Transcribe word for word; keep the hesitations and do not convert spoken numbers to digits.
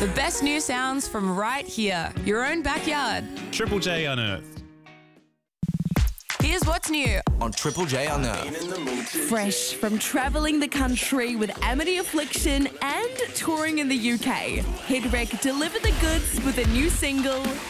The best new sounds from right here, your own backyard. Triple J Unearthed. Here's what's new on Triple J Unearthed. Fresh from travelling the country with Amity Affliction and touring in the U K, Hit Wreck delivered the goods with a new single,